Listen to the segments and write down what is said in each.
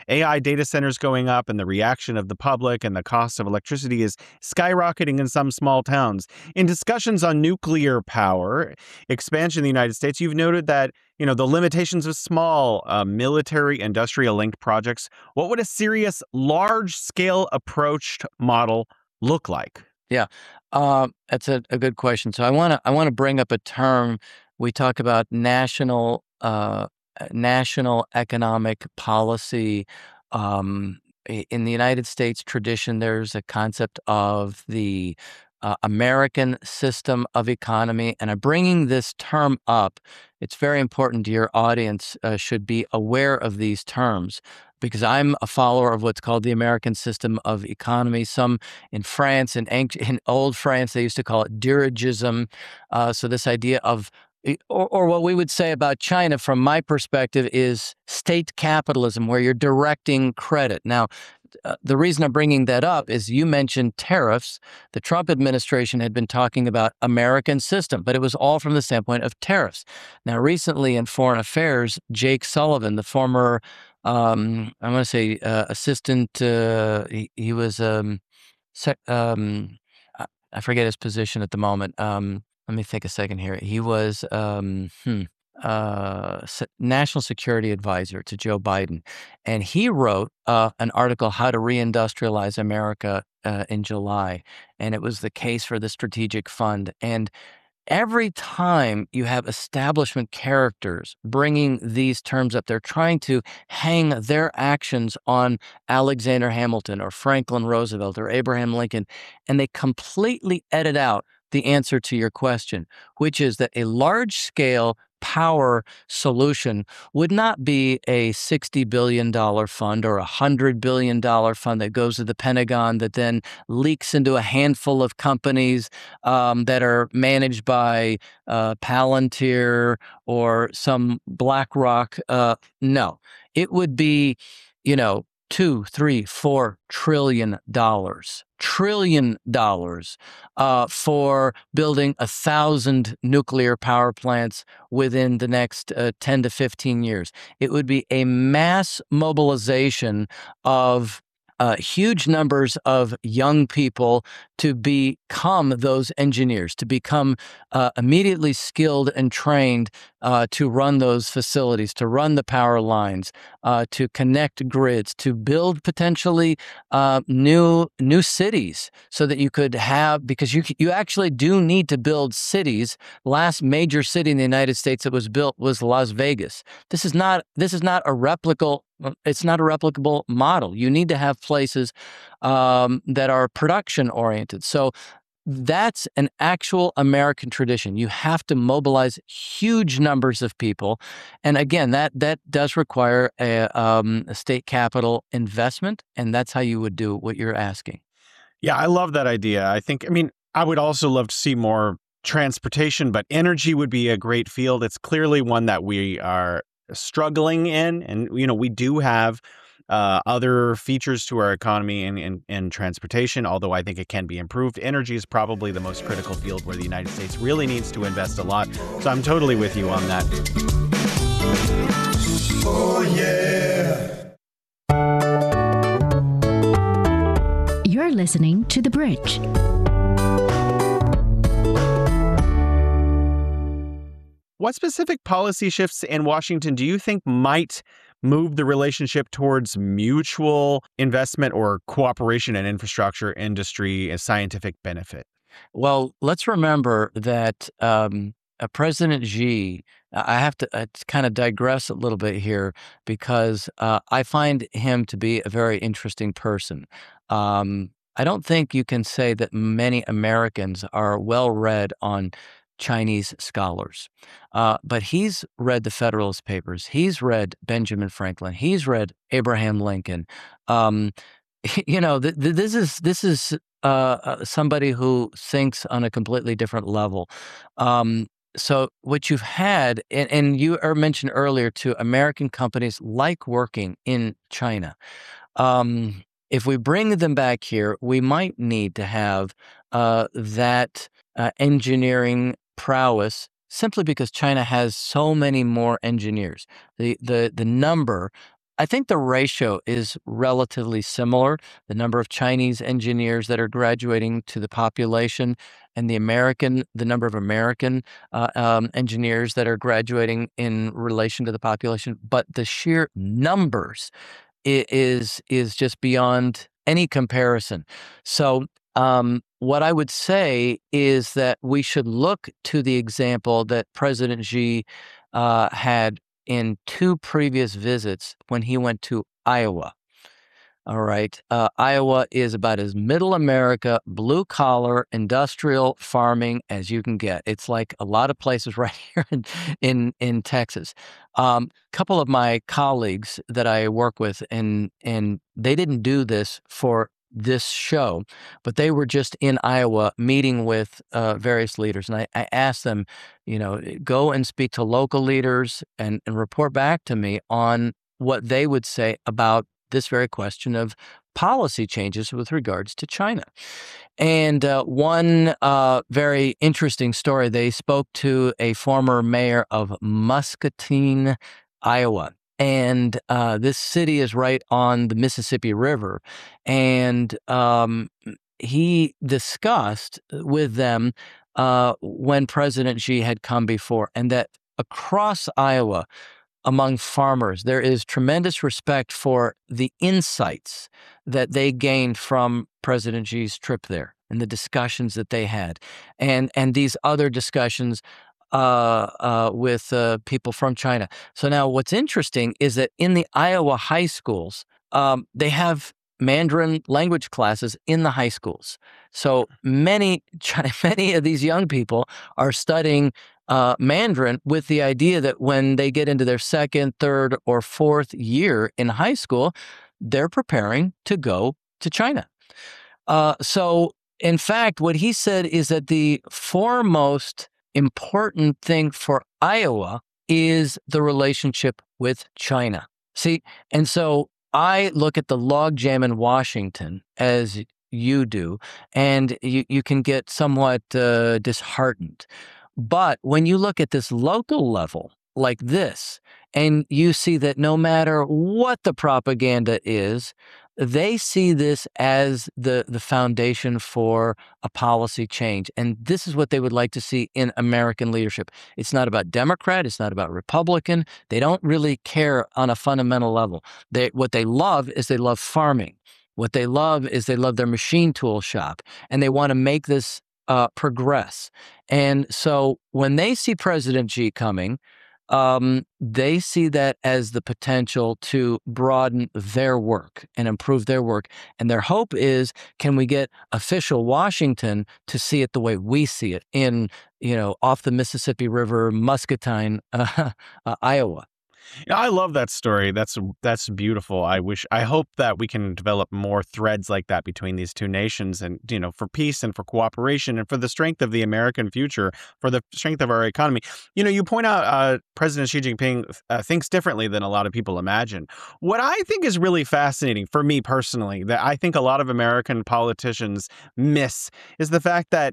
AI data centers going up, and the reaction of the public and the cost of electricity is skyrocketing in some small towns. In discussions on nuclear power expansion in the United States, you've noted that the limitations of small military industrial linked projects. What would a serious large scale approach model look like? Yeah, that's a good question. So I wanna bring up a term. We talk about national economic policy. In the United States tradition, there's a concept of the American system of economy, and I'm bringing this term up. It's very important to your audience, should be aware of these terms because I'm a follower of what's called the American system of economy. Some in France, in old France, they used to call it dirigism. So this idea of or what we would say about China from my perspective is state capitalism, where you're directing credit. Now, the reason I'm bringing that up is you mentioned tariffs. The Trump administration had been talking about American system, but it was all from the standpoint of tariffs. Now, recently in foreign affairs, Jake Sullivan, the former, I want to say assistant, he was, I forget his position at the moment. Let me think a second here. He was national security advisor to Joe Biden, and he wrote an article, "How to Reindustrialize America," in July, and it was the case for the strategic fund. And every time you have establishment characters bringing these terms up, they're trying to hang their actions on Alexander Hamilton or Franklin Roosevelt or Abraham Lincoln, and they completely edit out the answer to your question, which is that a large scale power solution would not be a $60 billion fund or a $100 billion fund that goes to the Pentagon that then leaks into a handful of companies that are managed by Palantir or some BlackRock. No, it would be, you know, 2, 3, 4 trillion dollars for building 1,000 nuclear power plants within the next 10 to 15 years. It would be a mass mobilization of huge numbers of young people to become those engineers, to become immediately skilled and trained to run those facilities, to run the power lines, to connect grids, to build potentially new cities, so that you could have, because you actually do need to build cities. Last major city in the United States that was built was Las Vegas. This is not a replicable. It's not a replicable model. You need to have places that are production oriented. So that's an actual American tradition. You have to mobilize huge numbers of people, and again, that does require a state capital investment, and that's how you would do what you're asking. Yeah, I love that idea. I would also love to see more transportation, but energy would be a great field. It's clearly one that we are struggling in, and we do have other features to our economy and transportation. Although I think it can be improved, energy is probably the most critical field where the United States really needs to invest a lot. So I'm totally with you on that. Oh, yeah. You're listening to The Bridge. What specific policy shifts in Washington do you think might move the relationship towards mutual investment or cooperation in infrastructure, industry, and scientific benefit? Well, let's remember that President Xi, I have to kind of digress a little bit here because I find him to be a very interesting person. I don't think you can say that many Americans are well read on Chinese scholars, but he's read the Federalist Papers. He's read Benjamin Franklin. He's read Abraham Lincoln. Um, this is somebody who thinks on a completely different level. So what you've had, and you are mentioned earlier too, American companies like working in China. If we bring them back here, we might need to have that engineering prowess simply because China has so many more engineers. The number I think the ratio is relatively similar. The number of Chinese engineers that are graduating to the population, and the number of American engineers that are graduating in relation to the population. But the sheer numbers is just beyond any comparison. So, what I would say is that we should look to the example that President Xi had in two previous visits when he went to Iowa. All right. Iowa is about as middle America, blue collar, industrial farming as you can get. It's like a lot of places right here in Texas. Couple of my colleagues that I work with, and they didn't do this for this show, but they were just in Iowa meeting with various leaders. And I asked them, go and speak to local leaders and report back to me on what they would say about this very question of policy changes with regards to China. And one very interesting story, they spoke to a former mayor of Muscatine, Iowa. And this city is right on the Mississippi River. And he discussed with them when President Xi had come before, and that across Iowa, among farmers, there is tremendous respect for the insights that they gained from President Xi's trip there and the discussions that they had, and these other discussions with people from China. So now, what's interesting is that in the Iowa high schools, they have Mandarin language classes in the high schools. So many of these young people are studying Mandarin with the idea that when they get into their second, third, or fourth year in high school, they're preparing to go to China. So, in fact, what he said is that the foremost important thing for Iowa is the relationship with China. See, and so I look at the logjam in Washington as you do, and you can get somewhat disheartened. But when you look at this local level like this, and you see that no matter what the propaganda is, they see this as the foundation for a policy change. And this is what they would like to see in American leadership. It's not about Democrat. It's not about Republican. They don't really care on a fundamental level. What they love is they love farming. What they love is they love their machine tool shop, and they want to make this progress. And so when they see President Xi coming, they see that as the potential to broaden their work and improve their work. And their hope is, can we get official Washington to see it the way we see it in, off the Mississippi River, Muscatine, Iowa? Yeah, I love that story. That's beautiful. I hope that we can develop more threads like that between these two nations, and for peace and for cooperation and for the strength of the American future, for the strength of our economy. You point out President Xi Jinping thinks differently than a lot of people imagine. What I think is really fascinating for me personally, that I think a lot of American politicians miss, is the fact that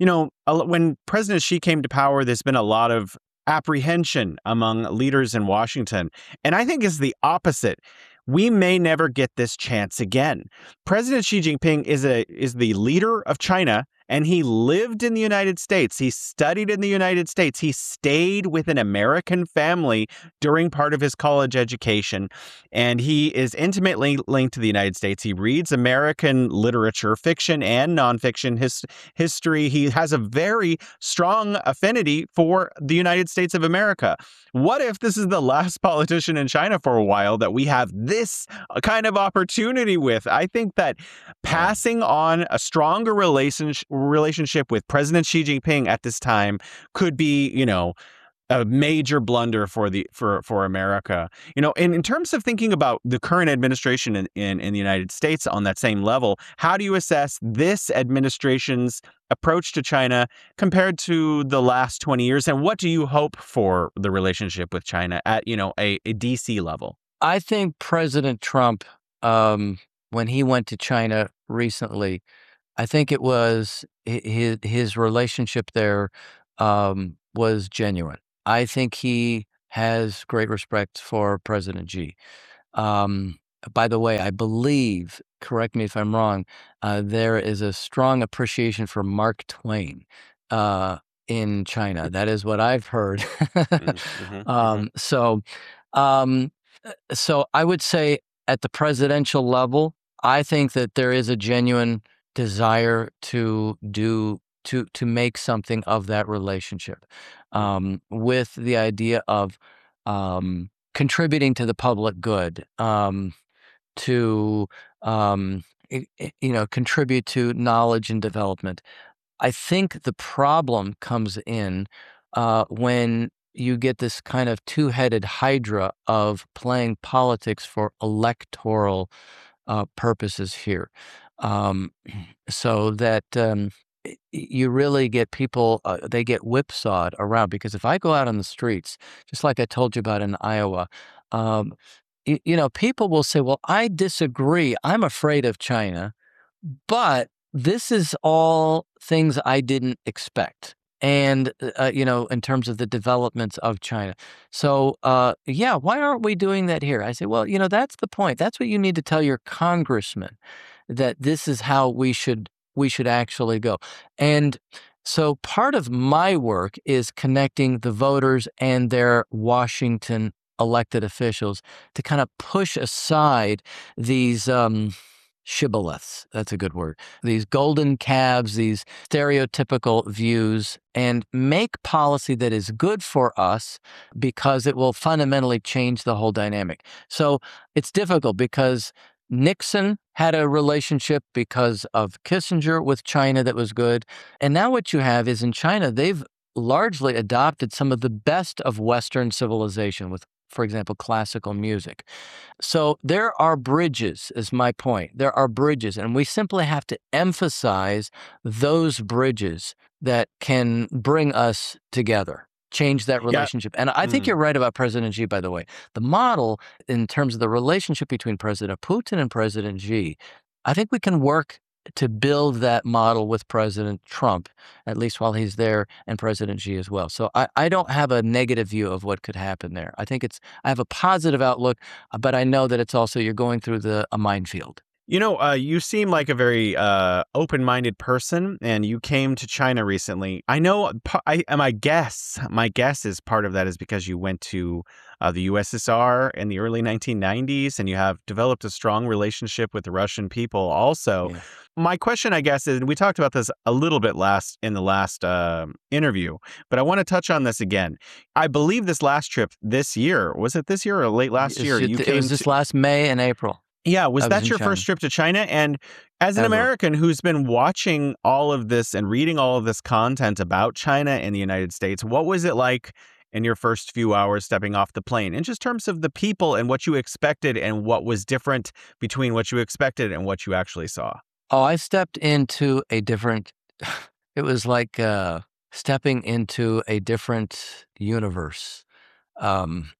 when President Xi came to power, there's been a lot of apprehension among leaders in Washington. And I think it's the opposite. We may never get this chance again. President Xi Jinping is the leader of China, and he lived in the United States. He studied in the United States. He stayed with an American family during part of his college education, and he is intimately linked to the United States. He reads American literature, fiction and nonfiction, history. He has a very strong affinity for the United States of America. What if this is the last politician in China for a while that we have this kind of opportunity with? I think that passing on a stronger relationship with President Xi Jinping at this time could be, a major blunder for America. In terms of thinking about the current administration in the United States on that same level, how do you assess this administration's approach to China compared to the last 20 years? And what do you hope for the relationship with China at, a DC level? I think President Trump, when he went to China recently, I think it was his relationship there was genuine. I think he has great respect for President Xi. By the way, I believe, correct me if I'm wrong, there is a strong appreciation for Mark Twain in China. That is what I've heard. Um, so, um, so I would say at the presidential level, I think that there is a genuine desire to make something of that relationship, with the idea of contributing to the public good, to contribute to knowledge and development. I think the problem comes in when you get this kind of two-headed hydra of playing politics for electoral purposes here. Um, so that you really get people, they get whipsawed around. Because if I go out on the streets, just like I told you about in Iowa, um, people will say, well, I disagree. I'm afraid of China, but this is all things I didn't expect. And, in terms of the developments of China. So, yeah, why aren't we doing that here? I say, well, that's the point. That's what you need to tell your congressman, that this is how we should actually go. And so part of my work is connecting the voters and their Washington elected officials to kind of push aside these shibboleths. That's a good word. These golden calves, these stereotypical views, and make policy that is good for us because it will fundamentally change the whole dynamic. So it's difficult because Nixon had a relationship because of Kissinger with China that was good. And now what you have is in China, they've largely adopted some of the best of Western civilization with, for example, classical music. So there are bridges, is my point. There are bridges, and we simply have to emphasize those bridges that can bring us together, change that Yeah. relationship. And I think Mm. you're right about President Xi, by the way. The model in terms of the relationship between President Putin and President Xi, I think we can work to build that model with President Trump, at least while he's there, and President Xi as well. So I don't have a negative view of what could happen there. I have a positive outlook, but I know that it's also, you're going through a minefield. You seem like a very open-minded person, and you came to China recently. I know. My guess is part of that is because you went to the USSR in the early 1990s, and you have developed a strong relationship with the Russian people. Also, Yeah. my question, I guess, is, and we talked about this a little bit in the last interview, but I want to touch on this again. I believe this last trip this year, was it this year or late last year? You It came was this to. last May and April. Yeah, was I was that in your China. first trip to China? And as an Ever. American who's been watching all of this and reading all of this content about China and the United States, what was it like in your first few hours stepping off the plane? In just terms of the people and what you expected and what was different between what you expected and what you actually saw. Oh, I stepped into a different, it was like stepping into a different universe. Um,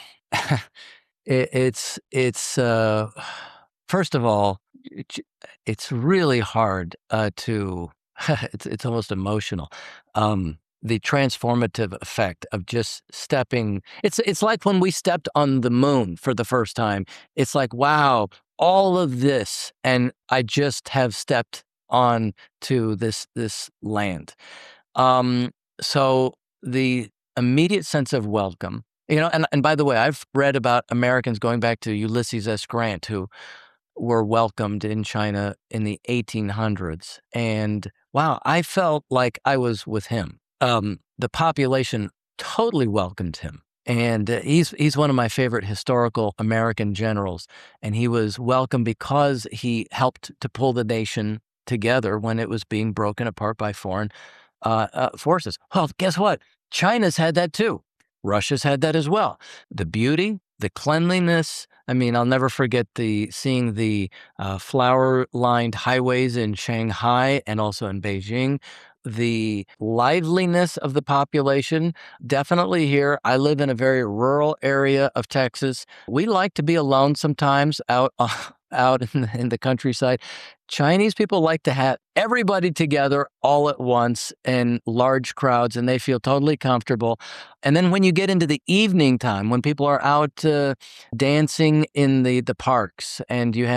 it's first of all, it- it's really hard to, it's almost emotional. The transformative effect of just stepping, it's like when we stepped on the moon for the first time. It's like, wow, all of this, and I just have stepped on to this land. So the immediate sense of welcome, and by the way, I've read about Americans going back to Ulysses S. Grant, who were welcomed in China in the 1800s. And wow, I felt like I was with him. The population totally welcomed him. And he's one of my favorite historical American generals. And he was welcomed because he helped to pull the nation together when it was being broken apart by foreign forces. Well, guess what? China's had that too. Russia's had that as well. The beauty, the cleanliness. I mean, I'll never forget seeing the flower-lined highways in Shanghai and also in Beijing. The liveliness of the population, definitely here. I live in a very rural area of Texas. We like to be alone sometimes out out in the countryside. Chinese people like to have everybody together all at once in large crowds, and they feel totally comfortable. And then when you get into the evening time, when people are out dancing in the parks, and you have